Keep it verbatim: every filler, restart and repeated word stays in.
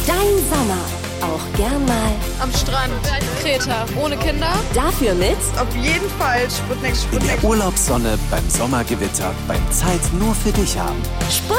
Dein Sommer. Auch gern mal am Strand, Kreta, ohne Kinder. Dafür mit auf jeden Fall Sputnik, Sputnik. In der Urlaubssonne, beim Sommergewitter, beim Zeit nur für dich haben. Sputnik